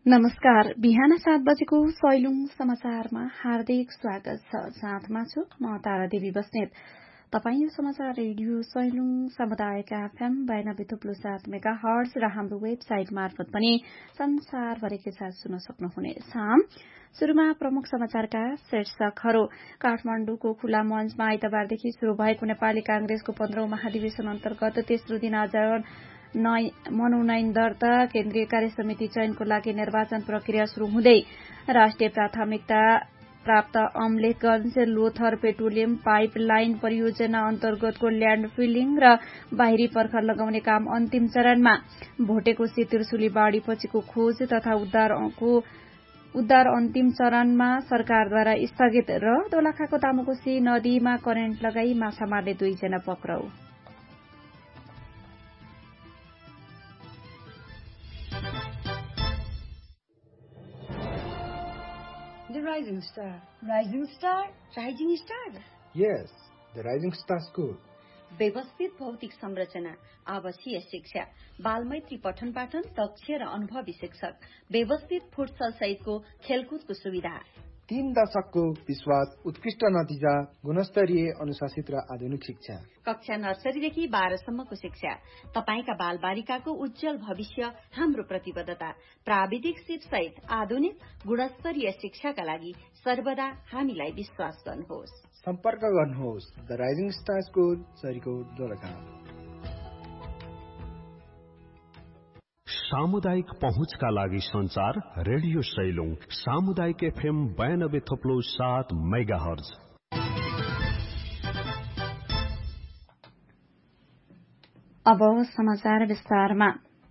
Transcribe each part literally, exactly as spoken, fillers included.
नमस्कार। बिहान सात बजेको सैलुङ समाचारमा हार्दिक स्वागत छ। साथमा छु म तारादेवी बस्नेत। तपाईँ यो समाचार रेडियो सैलुङ सामुदायिक एफएम बयानब्बे थुप्लो सात मेगा हर्ज र हाम्रो वेबसाइट मार्फत पनि संसारभरिकै साथ सुन्न सक्नुहुनेछ। शुरूमा प्रमुख समाचारका शीर्षकहरू। काठमाडौँको खुला मञ्चमा आइतबारदेखि शुरू भएको नेपाली कांग्रेसको पन्ध्रौं महाधिवेशन अन्तर्गत तेस्रो दिन आज मनोनयन दर्ता। केन्द्रीय कार्य समिति चयनको लागि निर्वाचन प्रक्रिया शुरू हुँदै राष्ट्रिय प्राथमिकता प्राप्त अम्लेखगंज लोथर पेट्रोलियम पाइपलाइन परियोजना अन्तर्गतको ल्याण्ड फिलिङ र बाहिरी पर्खर लगाउने काम अन्तिम चरणमा। भोटेकोशी त्रिशुली बाढ़ी पछिको खोज तथा उद्धारको उद्धार अन्तिम चरणमा सरकारद्वारा स्थगित। र दोलखाको तामाकोशी नदीमा करेन्ट लगाई माछा मार्ने दुईजना पक्राउ। The Rising Star. Rising Star? Rising Star? Yes, the Rising Star School. व्यवस्थित भौतिक संरचना, आवासीय शिक्षा, बालमैत्री पठन पाठन, दक्ष र अनुभवी शिक्षक, व्यवस्थित फुटसल सहितको खेलकुदको सुविधा। तीन दशकको विश्वास, उत्कृष्ट नतिजा, गुणस्तरीय अनुशासित र आधुनिक शिक्षा। कक्षा नर्सरीदेखि बाह्रसम्मको शिक्षा। तपाईका बाल बालिकाको उज्जवल भविष्य हाम्रो प्रतिबद्धता। प्राविधिक सिप सहित आधुनिक गुणस्तरीय शिक्षाका लागि सर्वदा हामीलाई विश्वास गर्नुहोस्। सम्पर्क गर्नुहोस् the rising star school, Sarikot, Dolakha. सामुदायिक पहुँचका लागि संचार रेडियो सैलुङ सामुदायिक एफएम बयानब्बे थप्लो सात मेगा हर्ज। अब समाचार विस्तारमा।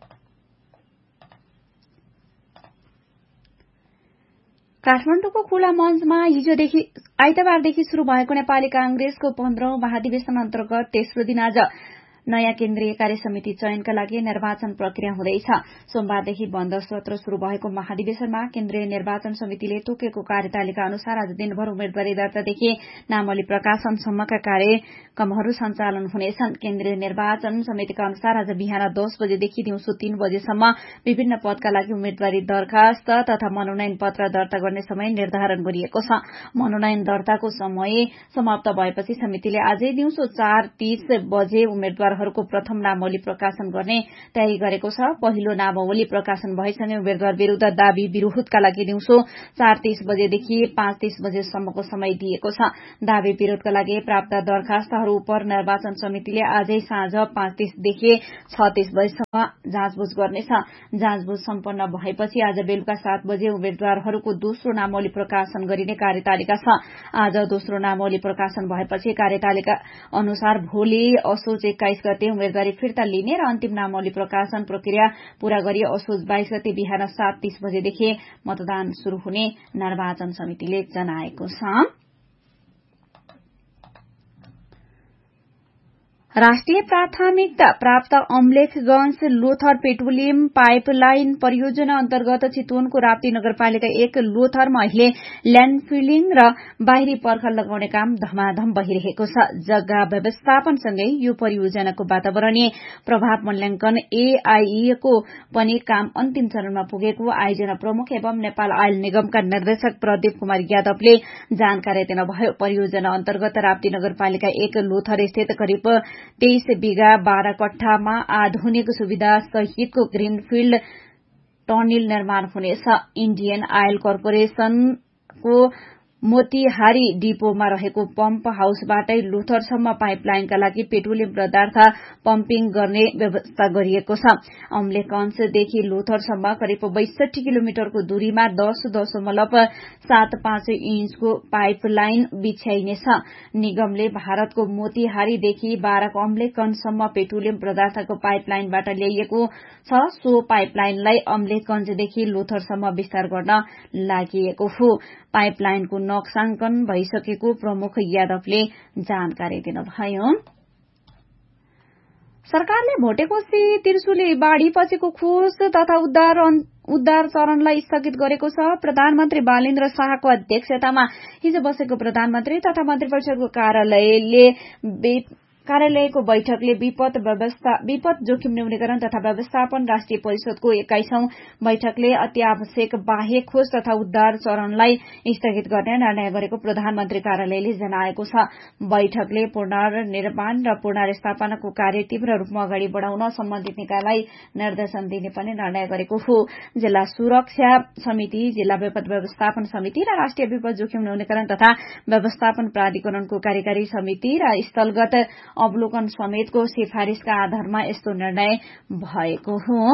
काठमाडौँको खुला मञ्चमा हिजोदेखि आइतबारदेखि शुरू भएको नेपाली कांग्रेसको पन्ध्रौं महाधिवेशन अन्तर्गत तेस्रो दिन आज नयाँ केन्द्रीय कार्य समिति चयनका लागि निर्वाचन प्रक्रिया हुँदैछ। सोमबारदेखि बन्द सत्र शुरू भएको महाधिवेशनमा केन्द्रीय निर्वाचन समितिले तोकेको कार्यतालिका अनुसार आज दिनभर उम्मेद्वारी दर्तादेखि नामावली प्रकाशनसम्मका कार्यक्रमहरू सञ्चालन हुनेछन्। केन्द्रीय निर्वाचन समितिका अनुसार आज बिहान दस बजेदेखि दिउँसो तीन बजेसम्म विभिन्न पदका लागि उम्मेद्वारी दरखास्त तथा मनोनयन पत्र दर्ता गर्ने समय निर्धारण गरिएको छ। मनोनयन दर्ताको समय समाप्त भएपछि समितिले आजै दिउँसो चार तीस बजे उम्मेद्वार को प्रथम नामावली प्रकाशन गर्ने तयारी गरेको छ। पहिलो नामावली प्रकाशन भएसँगै उम्मेद्वार विरूद्ध दावी विरोधका लागि दिउँसो चार तीस बजेदेखि पाँच तीस बजेसम्मको समय दिएको छ। दावी विरोधका लागि प्राप्त दरखास्तहरू उप निर्वाचन समितिले आजै साँझ पाँच तीसदेखि छ तीस बजेसम्म जाँचबुझ गर्नेछ। जाँचबुझ सम्पन्न भएपछि आज बेलुका सात बजे उम्मेद्वारहरूको दोस्रो नामावली प्रकाशन गरिने कार्यतालिका छ। आज दोस्रो नामावली प्रकाशन भएपछि कार्यतालिका अनुसार भोलि असोज एक्काइस गते उम्मेद्वारी फिर्ता लिने र अन्तिम नामावली प्रकाशन प्रक्रिया पूरा गरी असोज बाइस गते बिहान सात तीस बजेदेखि मतदान शुरू हुने निर्वाचन समितिले जनाएको छ। राष्ट्रिय प्राथमिकता प्राप्त अम्लेखगंज लोथर पेट्रोलियम पाइपलाइन परियोजना अन्तर्गत चितवनको राप्ती नगरपालिका एक लोथरमा अहिले ल्याण्ड फिलिङ र बाहिरी पर्खर लगाउने काम धमाधम भइरहेको छ। जग्गा व्यवस्थापनसँगै यो परियोजनाको वातावरणीय प्रभाव मूल्याङ्कन एआईई को पनि काम अन्तिम चरणमा पुगेको आयोजना प्रमुख एवं नेपाल आयल निगमका निर्देशक प्रदीप कुमार यादवले जानकारी दिनुभयो। परियोजना अन्तर्गत राप्ती नगरपालिका एक लोथर स्थित करिब तेइस बिघा बाह्र कट्ठामा आधुनिक सुविधा सहितको ग्रीनफील्ड टनिल निर्माण हुनेछ। इण्डियन आयल कर्पोरेशनको मोतिहारी डिपोमा रहेको पम्प हाउसबाटै लोथरसम्म पाइपलाइनका लागि पेट्रोलियम पदार्थ पम्पिङ गर्ने व्यवस्था गरिएको छ। अम्लेखगंजदेखि लोथरसम्म करिब बैसठी किलोमिटरको दूरीमा दश दशमलव सात पाँच इन्चको पाइपलाइन बिछ्याइनेछ। निगमले भारतको मोतिहारीदेखि बाह्रको अम्लेखगंजसम्म पेट्रोलियम पदार्थको पाइपलाइनबाट ल्याइएको छ। सो पाइपलाइनलाई अम्लेखगंजदेखि लोथरसम्म विस्तार गर्न लागि हो। पाइपलाइनको नक्साङ्कन भइसकेको प्रमुख यादवले जानकारी दिनुभयो। सरकारले भोटेकोशी त्रिशुली बाढ़ी पछिको खोज तथा उद्धार उद्धार चरणलाई स्थगित गरेको छ। प्रधानमन्त्री बालेन्द्र शाहको अध्यक्षतामा हिजो बसेको प्रधानमन्त्री तथा मन्त्री परिषदको कार्यालयले कार्यालयको बैठकले विपद व्यवस्था विपद जोखिम न्यूनीकरण तथा व्यवस्थापन राष्ट्रिय परिषदको एक्काइसौं बैठकले अत्यावश्यक बाह्य खोज तथा उद्धार चरणलाई स्थगित गर्ने निर्णय गरेको प्रधानमन्त्री कार्यालयले जनाएको छ। बैठकले पुनर्निर्माण र पुनर्स्थापनाको कार्य तीव्र रूपमा अगाडि बढ़ाउन सम्बन्धित निकायलाई निर्देशन दिने पनि निर्णय गरेको हो। जिल्ला सुरक्षा समिति, जिल्ला विपद व्यवस्थापन समिति र राष्ट्रिय विपद जोखिम न्यूनीकरण तथा व्यवस्थापन प्राधिकरणको कार्यकारी समिति र स्थलगत अवलोकन समेतको सिफारिशका आधारमा यस्तो निर्णय भएको हो।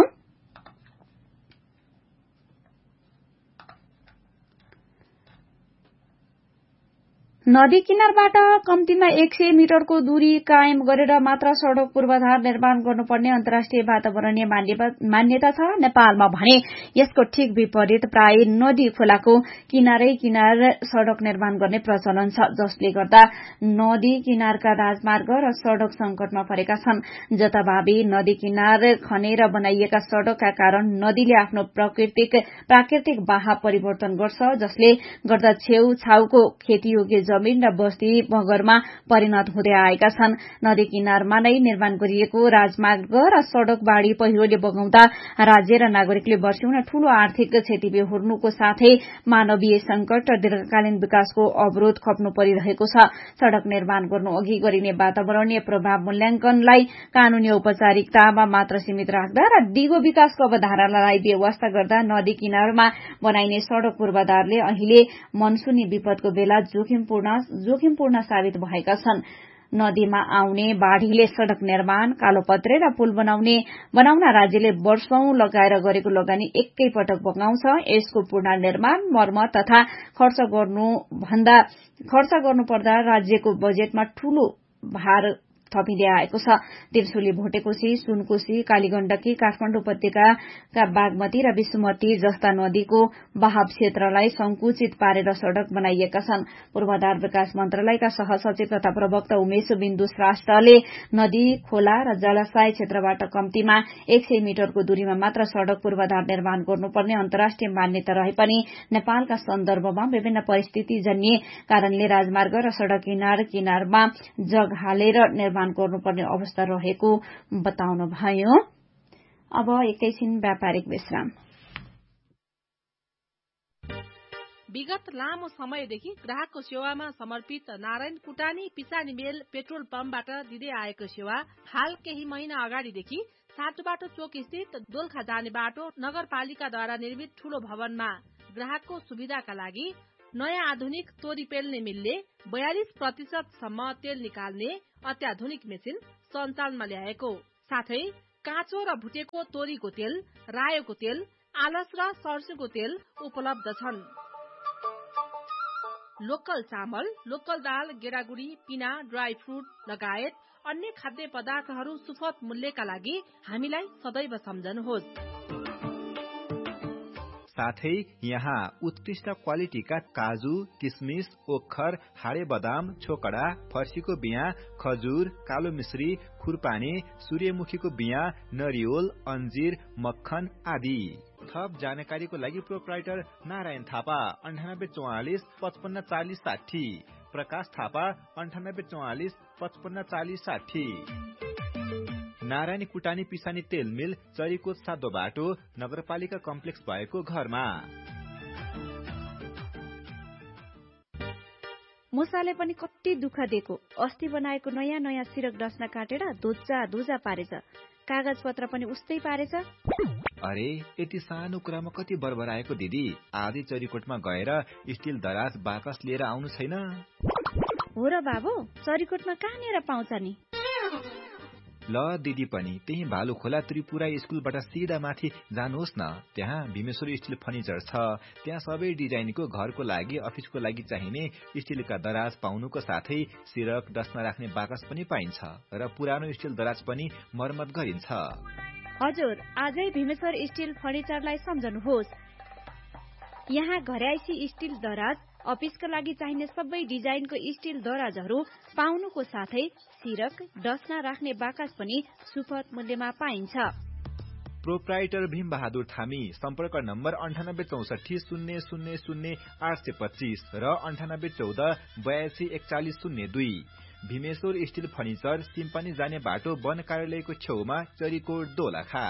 नदी किनारबाट कम्तीमा एक सय मिटरको दूरी कायम गरेर मात्र सड़क पूर्वाधार निर्माण गर्नुपर्ने अन्तर्राष्ट्रिय वातावरणीय मान्यता छ नेपालमा भने यसको ठिक विपरीत प्राय नदी खोलाको किनारै किनार सड़क निर्माण गर्ने प्रचलन छ, जसले गर्दा नदी किनारका राजमार्ग र सड़क संकटमा परेका छन्। जताभावी नदी किनार खनेर बनाइएका सड़कका कारण नदीले आफ्नो प्राकृतिक प्राकृतिक बहाव परिवर्तन गर्छ, जसले गर्दा छेउछाउको खेतीयोग्य जमीन र बस्ती मगरमा परिणत हुँदै आएका छन्। नदी किनारमा नै निर्माण गरिएको राजमार्ग र सड़क बाढ़ी पहिरोले बगाउँदा राज्य र नागरिकले वर्षौं ठूलो आर्थिक क्षति बेहोर्नुको साथै मानवीय संकट र दीर्घकालीन विकासको अवरोध खप्नु परिरहेको छ। सड़क निर्माण गर्नु अघि गरिने वातावरणीय प्रभाव मूल्याङ्कनलाई कानूनी औपचारिकतामा मात्र सीमित राख्दा र दिगो विकासको अवधारणालाई बेवास्ता गर्दा नदी किनारमा बनाइने सड़क पूर्वाधारले अहिले मनसुनी विपदको बेला जोखिमपूर्ण जोखिमपूर्ण साबित भएका छन्। नदीमा आउने बाढ़ीले सड़क निर्माण, कालोपत्रे र पुल बनाउने बनाउन राज्यले वर्षौं लगाएर गरेको लगानी एकै पटक बगाउँछ। यसको पुनर्निर्माण, मर्मत तथा खर्च गर्नु भन्दा खर्च गर्नुपर्दा राज्यको बजेटमा ठूलो भार थपिँदै आएको छ। त्रिशुली, भोटेकोशी, सुनकोशी, कालीगण्डकी, काठमाडौँ उपत्यकाका बागमती र विष्णुमती जस्ता नदीको बहाव क्षेत्रलाई संकुचित पारेर सड़क बनाइएका छन्। पूर्वाधार विकास मन्त्रालयका सहसचिव तथा प्रवक्ता उमेश बिन्दु श्रेष्ठले नदी, खोला र जलाशय क्षेत्रबाट कम्तीमा एक सय मिटरको दूरीमा मात्र सड़क पूर्वाधार निर्माण गर्नुपर्ने अन्तर्राष्ट्रिय मान्यता रहे पनि नेपालका सन्दर्भमा विभिन्न परिस्थितिजन्य कारणले राजमार्ग र सड़क किनार किनारमा जग हालेर निर्माण गर्नुपर्ने अवस्था रहेको बताउनुभयो। अब एकैछिन व्यापारिक विश्राम। विगत लामो समयदेखि ग्राहकको सेवामा समर्पित नारायण कुटानी पिसानी मेल पेट्रोल पम्पबाट दिँदै आएको सेवा हाल केही महिना अगाडिदेखि सातुबाटो चोक स्थित दोलखा जाने बाटो नगरपालिकाद्वारा निर्मित ठूलो भवनमा ग्राहकको सुविधाका लागि नयाँ आधुनिक तोरी पेल्ने मिलले बयालिस प्रतिशत सम्म तेल निकाल्ने अत्याधुनिक मेसिन सञ्चालनमा ल्याएको साथै काँचो र भुटेको तोरीको तेल, रायोको तेल, आलस र सर्स्युको तेल उपलब्ध छन्। लोकल चामल, लोकल दाल, गेडागुडी, पिना, ड्राई फ्रूट लगायत अन्य खाद्य पदार्थहरू सुपथ मूल्यका लागि हामीलाई सदैव सम्झनुहोस्। साथै यहाँ उत्कृष्ट क्वालिटीका काजु, किसमिस, ओखर, हाडे बदाम, छोकडा, फर्सीको बिया, खजुर, कालो मिश्री, खुरपानी, सूर्यमुखीको बिया, नरिवल, अन्जीर, मक्खन आदि। थप जानकारीको लागि प्रोप्राइटर नारायण थापा अन्ठानब्बे चौवालिस पचपन्न चालिस साठी, प्रकाश थापा अन्ठानब्बे चौवालिस पचपन्न चालिस साठी। नारायण कुटानी पिसानी तेल मिल, चरीकोट सातो बाटो, नगरपालिका कम्प्लेक्स भएको घरमा। मुसाले पनि कति दुःख दिएको, अस्ति बनाएको नयाँ नयाँ सिरक डस्ना काटेर धुच्चा धुजा पारेछ, कागज पत्र पनि उस्तै पारेछ। अरे यति सानो कुरामा कति बरबराएको दिदी, आधी चरीकोटमा गएर स्टिल दराज बाकस लिएर आउनु छैन? हो र बाबु, चरीकोटमा कहाँनिर पाउँछ नि? ल दिदी पनि त्यही भालु खोला त्रिपुरा स्कुलबाट सिधा माथि जानुहोस् न, त्यहाँ भीमेश्वर स्टिल फर्निचर छ। त्यहाँ सबै डिजाइनको घरको लागि, अफिसको लागि चाहिने स्टिलका दराज पाउनुको साथै सिरक डस्ना राख्ने बाकस पनि पाइन्छ र पुरानो स्टिल दराज पनि मर्मत गरिन्छ। हजुर, आजै भीमेश्वर स्टिल फर्निचरलाई सम्झनुहोस्। यहाँ घरयाइसी स्टिल दराज, अफिसका लागि चाहिने सबै डिजाइनको स्टिल दराजहरू पाउनुको साथै सिरक डस्ना राख्ने बाकस पनि सुपथ मूल्यमा पाइन्छ। प्रोप्राइटर भीम बहादुर थामी, सम्पर्क नम्बर अन्ठानब्बे चौसठी शून्य शून्य शून्य आठ सय पच्चीस र अन्ठानब्बे चौध बयासी एकचालिस शून्य दुई। भीमेश्वर स्टिल फर्निचर सिम्पनी जाने बाटो वन कार्यालयको छेउमा चरीकोट दोलखा।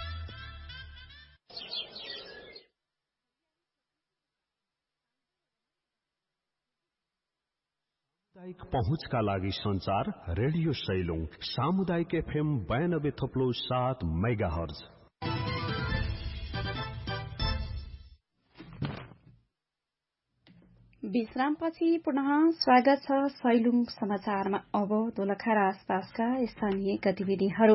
सामुदायिक पहुँचका लागि संचार रेडियो सैलुङ सामुदायिक एफएम बयानब्बे थप्लो सात मेगा हर्ज। विश्रामपछि पुनः स्वागत छ सैलुङ समाचारमा। अब दोलखा र आसपासका स्थानीय गतिविधिहरू।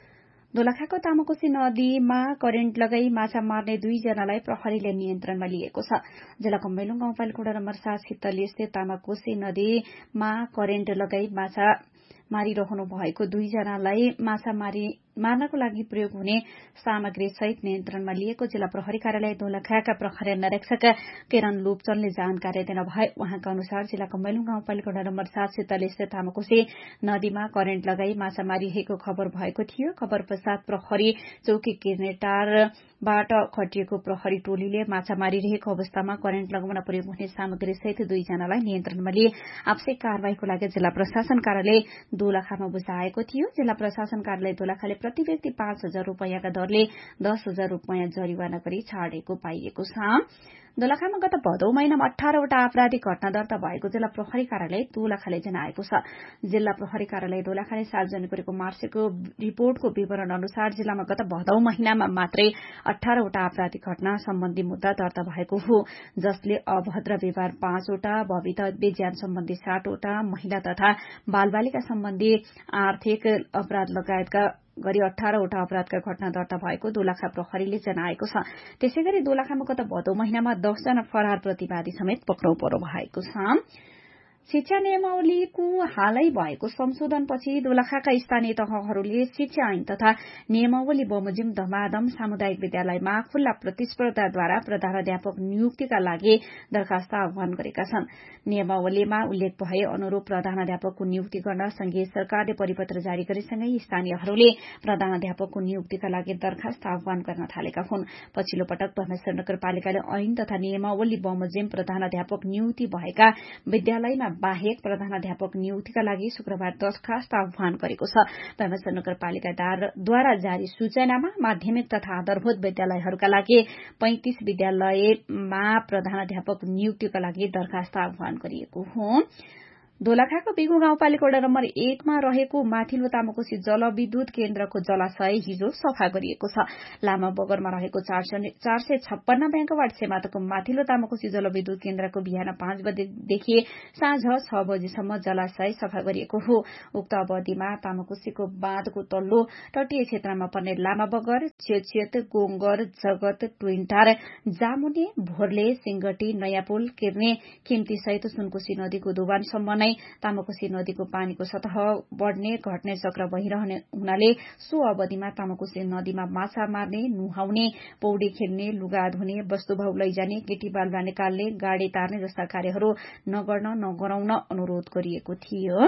दोलखाको तामाकोशी नदीमा करेन्ट लगाई माछा मार्ने दुईजनालाई प्रहरीले नियन्त्रणमा लिएको छ। जिल्ला कम्बैलुङ गाउँपालिका वडा नम्बर सात शीतली स्थित तामाकोशी नदीमा करेन्ट लगाई माछा मारिरहनु भएको दुईजनालाई माछा मारी मार्नको लागि प्रयोग हुने सामग्री सहित नियन्त्रणमा लिएको जिल्ला प्रहरी कार्यालय दोलखाका प्रहरी निरीक्षक किरण लुप्चनले जानकारी दिनुभयो। उहाँका अनुसार जिल्ला कम्बैलुङ गाउँपालिका वडा नम्बर सात शीतल स्थित तामाकोशी नदीमा करेन्ट लगाई माछा मारिरहेको खबर भएको थियो। खबर पश्चात प्रहरी चौकी किर्नेटारबाट खटिएको प्रहरी टोलीले माछा मारिरहेको अवस्थामा करेन्ट लगाउन प्रयोग हुने सामग्री सहित दुईजनालाई नियन्त्रणमा लिए आवश्यक कार्यवाहीको लागि जिल्ला प्रशासन कार्यालय दोलखामा बुझाएको थियो। जिल्ला प्रशासन कार्यालय दोलखाले प्रति व्यक्ति पाँच हजार रूपियाँका दरले दस हजार रूपियाँ जरिवाना गरी छाडेको पाइएको छ। दोलखामा गत भदौ महिनामा अठारवटा आपराधिक घटना दर्ता भएको जिल्ला प्रहरी कार्यालय दोलखाले जनाएको छ। जिल्ला प्रहरी कार्यालय दोलखाले सार्वजनिक गरेको मार्चको रिपोर्टको विवरण अनुसार जिल्लामा गत भदौ महिनामा मात्रै अठारवटा आपराधिक घटना सम्बन्धी मुद्दा दर्ता भएको हो, जसले अभद्र व्यवहार पाँचवटा, भवितव्य ज्यान सम्बन्धी सातवटा, महिला तथा बालबालिका सम्बन्धी आर्थिक अपराध लगायतका गरी अठारवटा अपराधका घटना दर्ता भएको दोलखा प्रहरीले जनाएको छ। त्यसै गरी दोलखामा गत भदौ महिनामा दसजना फरार प्रतिवादी समेत पक्राउ पर्नु भएको छ। शिक्षा नियमावलीको हालै भएको संशोधनपछि दोलखाका स्थानीय तहहरूले शिक्षा ऐन तथा नियमावली बमोजिम धमाधम सामुदायिक विद्यालयमा खुल्ला प्रतिस्पर्धाद्वारा प्रधानाध्यापक नियुक्तिका लागि दरखास्त आह्वान गरेका छन्। नियमावलीमा उल्लेख भए अनुरूप प्रधानाध्यापकको नियुक्ति गर्न संघीय सरकारले परिपत्र जारी गरेसँगै स्थानीयहरूले प्रधानाध्यापकको नियुक्तिका लागि दरखास्त आह्वान गर्न थालेका हुन्। पछिल्लो पटक भमेश्वर नगरपालिकाले ऐन तथा नियमावली बमोजिम प्रधानाध्यापक नियुक्ति भएका विद्यालयमा बाहेक प्रधानाध्यापक नियुक्तिका लागि शुक्रबार दरखास्त आह्वान गरेको छ। भमेश्वर नगरपालिकाद्वारा जारी सूचनामा माध्यमिक तथा आधारभूत विद्यालयहरूका लागि पैंतिस विद्यालयमा प्रधानाध्यापक नियुक्तिका लागि दरखास्त आह्वान गरिएको हो। दोलखाको बिगु गाउँपालिका वडा नम्बर एकमा रहेको माथिल्लो तामाकोशी जलविद्युत केन्द्रको जलाशय हिजो सफा गरिएको छ। लामा बगरमा रहेको चार सय छप्पन्न ब्याङ्कवाट सेमातको माथिल्लो तामाकोशी जलविद्युत केन्द्रको बिहान पाँच बजेदेखि साँझ छ बजेसम्म जलाशय सफा गरिएको हो। उक्त अवधिमा तामाकोशीको बाँधको तल्लो तटीय क्षेत्रमा पर्ने लामा बगर, चेचेत, गोंगर, जगत, ट्विन्टार, जामुने, भोर्ले, सिंगटी, नयाँ पुल, किर्ने, खिम्ती सहित सुनकोशी नदीको दोबानसम्म नै तामाकोशी नदीको पानीको सतह बढ़ने घट्ने चक्र भइरहने हुनाले सो अवधिमा तामाकोशी नदीमा माछा मार्ने, नुहाउने, पौडी खेल्ने, लुगा धुने, वस्तुभाउ लैजाने, केटी बालुवा निकाल्ने, गाडी तार्ने जस्ता कार्यहरू नगर्न नगराउन अनुरोध गरिएको थियो।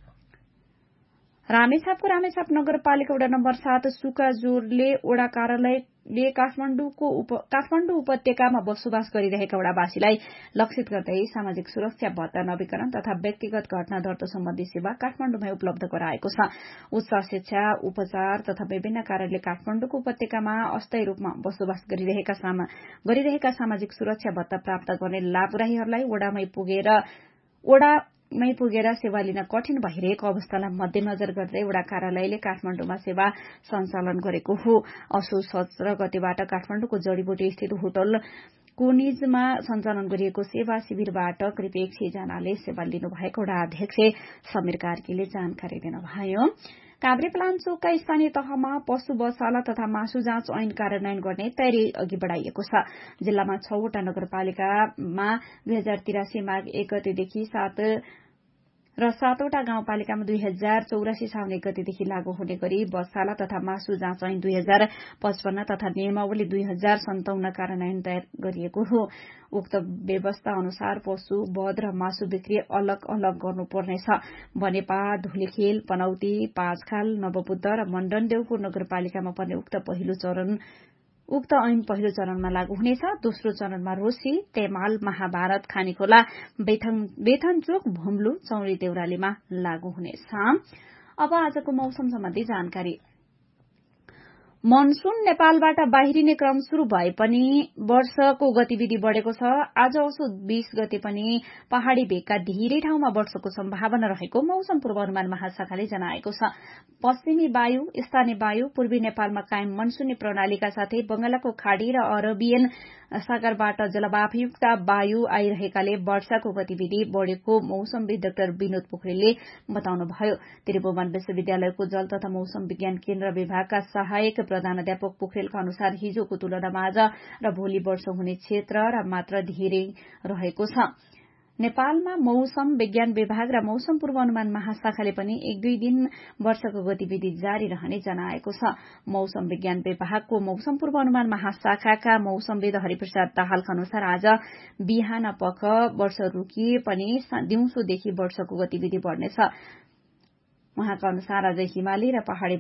रामेछापको रामेछाप नगरपालिका वडा नम्बर सात सुकाजोरले वडा कार्यालयले काठमाडौँको काठमाडौँ उपत्यकामा बसोबास गरिरहेका वडावासीलाई लक्षित गर्दै सामाजिक सुरक्षा भत्ता नवीकरण तथा व्यक्तिगत घटना दर्ता सम्बन्धी सेवा काठमाडौँमै उपलब्ध गराएको छ। उच्च शिक्षा, उपचार तथा विभिन्न कार्यले काठमाडौँको उपत्यकामा अस्थायी रूपमा बसोबास गरिरहेका गरिरहेका सामाजिक सुरक्षा भत्ता प्राप्त गर्ने लाभग्राहीहरूलाई वडामै पुगेर वडा मै पुगेर सेवा लिन कठिन भइरहेको अवस्थालाई मध्यनजर गर्दै वडा कार्यालयले काठमाडौँमा सेवा सञ्चालन गरेको हो। असो सत्र गतेबाट काठमाडौँको जड़ीबुटी स्थित होटल कोनिजमा सञ्चालन गरिएको सेवा शिविरबाट करिब एक सय जनाले सेवा लिनुभएको वडा अध्यक्ष समीर कार्कीले जानकारी दिनुभयो। काभ्रेपलाञ्चोकका स्थानीय तहमा पशु बसाला तथा मासु जाँच ऐन कार्यान्वयन गर्ने तयारी अघि बढ़ाइएको छ। जिल्लामा छवटा नगरपालिकामा दुई हजार तिरासी माघ एक गतेदेखि सात र सातवटा गाउँपालिकामा दुई हजार चौरासी साउन एक गतेदेखि लागू हुने गरी बसाला तथा मासु जाँच ऐन दुई हजार पचपन्न तथा नियमावली दुई हजार सन्ताउन्न कार्यान्वयन तयार गरिएको हो। उक्त व्यवस्था अनुसार पशु वध र मासु बिक्री अलग अलग गर्नुपर्नेछ। बनेपा, धुलीखेल, पनौती, पाँचखाल, नवबुद्ध र मण्डनदेउपुर नगरपालिकामा पर्ने उक्त पहिलो चरण उक्त ऐन पहिलो चरणमा लागू हुनेछ। दोस्रो चरणमा रोसी, तेमाल, महाभारत, खानेखोला, बेथनचोक, भुम्लु, चौरी देउरालीमा लागू हुनेछ। अब आजको मौसम सम्बन्धी जानकारी। मनसून नेपालबाट बाहिरिने क्रम शुरू भए पनि वर्षाको गतिविधि बढ़ेको छ। आज असोज बीस गते पनि पहाड़ी भेगका धेरै ठाउँमा वर्षाको सम्भावना रहेको मौसम पूर्वानुमान महाशाखाले जनाएको छ। पश्चिमी वायु, स्थानीय वायु, पूर्वी नेपालमा कायम मनसूनी प्रणालीका साथै बंगालको खाड़ी र अरबियन सागरबाट जलवायुयुक्त वायु आइरहेकाले वर्षाको गतिविधि बढ़ेको मौसमविद डाक्टर विनोद पोखरेलले बताउनुभयो। त्रिभुवन विश्वविद्यालयको जल तथा मौसम विज्ञान केन्द्र विभागका सहायक प्रधानाध्यापक पोखरेलका अनुसार हिजोको तुलनामा आज र भोलि वर्षा हुने क्षेत्र र मात्रा धेरै रहेको छ। नेपालमा मौसम विज्ञान विभाग र मौसम पूर्वानुमान महाशाखाले पनि एक दुई दिन वर्षाको गतिविधि जारी रहने जनाएको छ। मौसम विज्ञान विभागको मौसम पूर्वानुमान महाशाखाका मौसमविद हरिप्रसाद दाहालका अनुसार आज बिहान पख वर्षा रोकिए पनि दिउँसोदेखि वर्षाको गतिविधि बढ़नेछ। उहाँका अनुसार आज हिमाली र पहाड़ी